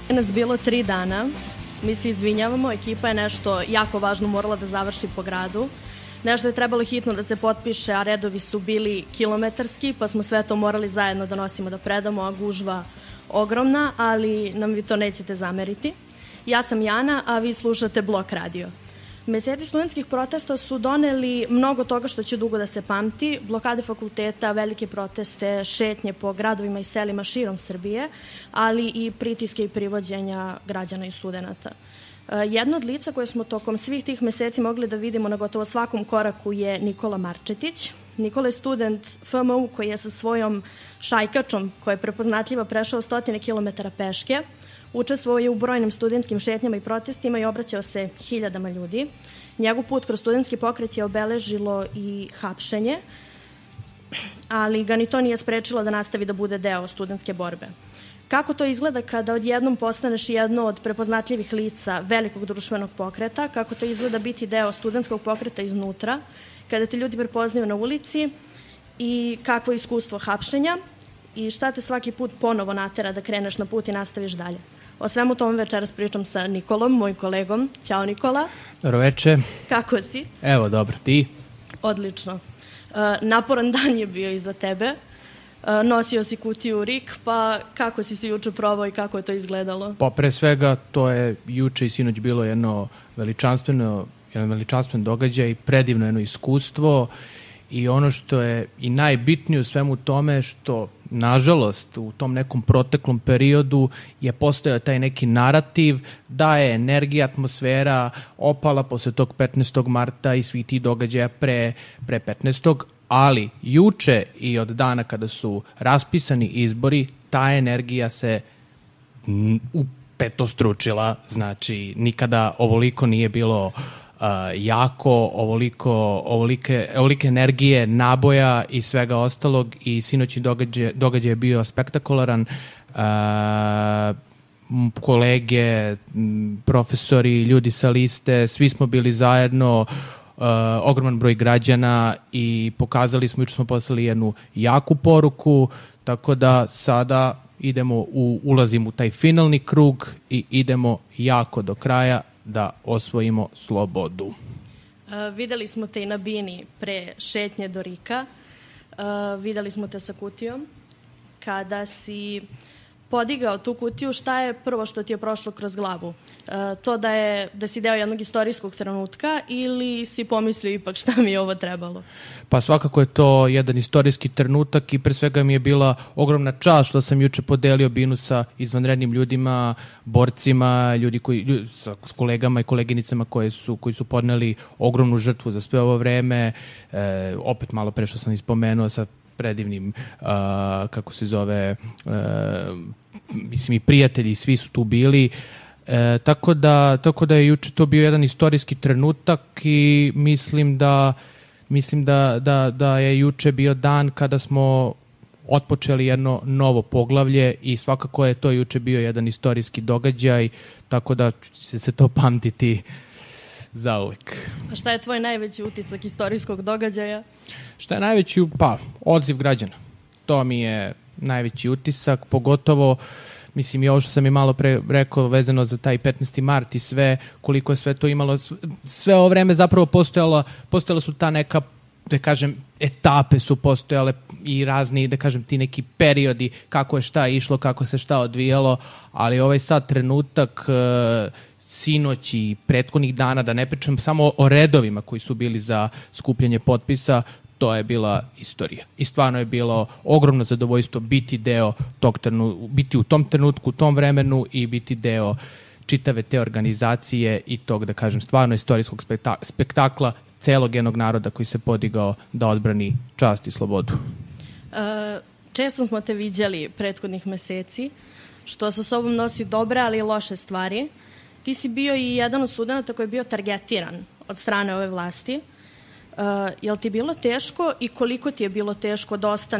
Nas bilo 3 dana. Mi se izvinjavamo, ekipa je nešto jako važno morala da završi po gradu. Nešto je trebalo hitno da se potpiše, a redovi su bili kilometarski, pa smo sve to morali zajedno da nosimo da predamo, a gužva ogromna, ali nam vi to nećete zameriti. Ja sam Jana, a vi slušate Blok radio. Meseci studentskih protesta su doneli mnogo toga što će dugo da se pamti, blokade fakulteta, velike proteste, šetnje po gradovima i selima širom Srbije, ali i pritiske i privođenja građana i studenta. Jedno od lica koje smo tokom svih tih meseci mogli da vidimo na gotovo svakom koraku je Nikola Marčetić. Nikola je student FMU koji je sa svojom šajkačom, koja je prepoznatljiva, prešao 100 kilometara peške. Učestvovao je u brojnim studentskim šetnjama i protestima i obraćao se hiljadama ljudi. Njegov put kroz studentski pokret je obeležilo i hapšenje, ali ga ni to nije sprečilo da nastavi da bude deo studentske borbe. Kako to izgleda kada odjednom postaneš jedno od prepoznatljivih lica velikog društvenog pokreta, kako to izgleda biti deo studentskog pokreta iznutra, kada te ljudi prepoznaju na ulici i kakvo je iskustvo hapšenja i šta te svaki put ponovo natera da kreneš na put i nastaviš dalje. O svemu tome večeras pričam sa Nikolom, mojim kolegom. Ćao Nikola. Dobro veče. Kako si? Evo, dobro, ti? Odlično. Naporan dan je bio iza tebe. Nosio si kutiju RIK, pa kako si se juče probao i kako je to izgledalo? Pa pre svega, to je juče i sinoć bilo jedan veličanstven događaj, predivno jedno iskustvo i ono što je i najbitnije u svemu tome što, nažalost, u tom nekom proteklom periodu je postojao taj neki narativ da je energija, atmosfera opala posle tog 15. marta i svih tih događaja pre 15. Ali juče i od dana kada su raspisani izbori, ta energija se upetostručila, znači nikada ovoliko nije bilo jako, ovolike energije, naboja i svega ostalog i sinoćni događaj je bio spektakularan. Kolege, profesori, ljudi sa liste, svi smo bili zajedno, ogroman broj građana i pokazali smo, juče smo poslali jednu jaku poruku, tako da sada ulazimo u taj finalni krug i idemo jako do kraja da osvojimo slobodu. Videli smo te i na bini pre šetnje do Rika. Videli smo te sa kutijom. Kada si podigao tu kutiju, šta je prvo što ti je prošlo kroz glavu? To da si deo jednog istorijskog trenutka ili si pomislio ipak šta mi je ovo trebalo? Pa svakako je to jedan istorijski trenutak i pre svega mi je bila ogromna čast što sam juče podelio binu sa izvanrednim ljudima, borcima, s kolegama i koleginicama koji su podneli ogromnu žrtvu za sve ovo vreme. Opet malo pre što sam ispomenuo sa predivnim, mislim i prijatelji, svi su tu bili, tako da je juče to bio jedan istorijski trenutak i mislim da je juče bio dan kada smo otpočeli jedno novo poglavlje i svakako je to juče bio jedan istorijski događaj, tako da će se to pamtiti zauvek. A šta je tvoj najveći utisak istorijskog događaja? Šta je najveći? Pa, odziv građana. To mi je najveći utisak, pogotovo, mislim, i ovo što sam i malo pre rekao vezano za taj 15. mart i sve, koliko je sve to imalo, sve ovo vreme zapravo postojala su ta neka, da kažem, etape su postojale i razni, da kažem, ti neki periodi kako je šta išlo, kako se šta odvijalo, ali ovaj sad trenutak sinoć i prethodnih dana, da ne pričam samo o redovima koji su bili za skupljanje potpisa, to je bila istorija. I stvarno je bilo ogromno zadovoljstvo biti deo biti u tom trenutku, u tom vremenu i biti deo čitave te organizacije i tog, da kažem, stvarno istorijskog spektakla celog jednog naroda koji se podigao da odbrani čast i slobodu. Često smo te viđali prethodnih meseci, što sa sobom nosi dobre, ali i loše stvari. Ti si bio i jedan od studenta koji je bio targetiran od strane ove vlasti. Je li ti bilo teško i koliko ti je bilo teško da ostaneš